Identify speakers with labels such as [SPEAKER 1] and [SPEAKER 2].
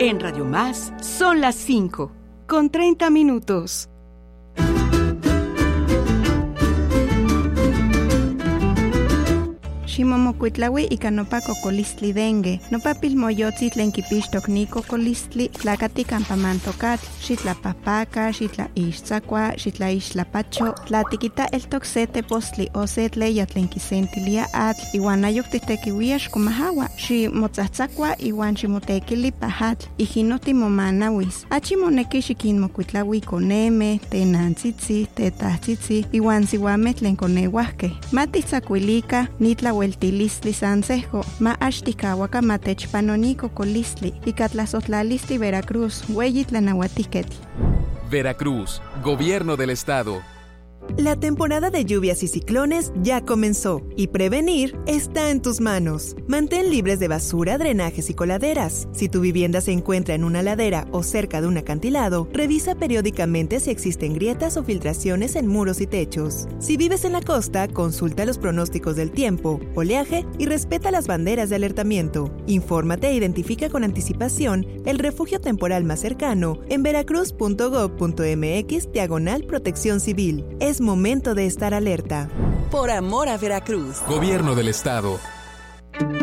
[SPEAKER 1] En Radio Más son las 5:30.
[SPEAKER 2] Ximomokuitlaui ika nopa kokolistli dengue. Nopa pilmoyotzi tlen kipixtok ni kokolistli tlakati kampa mantokatl, xitlapahpaka, xitlaixtzakua, xitlaixtlapacho, tlatikita eltok se tepostli o se tleya tlen kisentilia atl, iwan ayok titekiuia xkomahawa, ximotzatzakua iwan ximotekili pahatl, ijinoti momanawis. Achi moneki xikinmokuitlaui koneme, tenantzitzi, tetahtzitzi, iwan siwame tlen koneuahke. Matitzakuilika nitlawe tilistli sansejo, ma axtikawaka matechpanoni kokolistli, ikatlazotlalistli Veracruz, weyi tlanahuatiketl.
[SPEAKER 3] Veracruz, Gobierno del Estado.
[SPEAKER 4] La temporada de lluvias y ciclones ya comenzó y prevenir está en tus manos. Mantén libres de basura, drenajes y coladeras. Si tu vivienda se encuentra en una ladera o cerca de un acantilado, revisa periódicamente si existen grietas o filtraciones en muros y techos. Si vives en la costa, consulta los pronósticos del tiempo, oleaje y respeta las banderas de alertamiento. Infórmate e identifica con anticipación el refugio temporal más cercano en veracruz.gov.mx/protección civil. Es momento de estar alerta.
[SPEAKER 5] Por amor a Veracruz.
[SPEAKER 3] Gobierno del Estado.